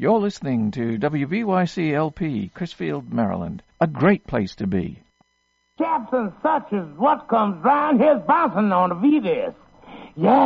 You're listening to WBYC-LP, Crisfield, Maryland. A great place to be. Chaps and such as what comes round here's bouncing on the V-Disc. Yeah.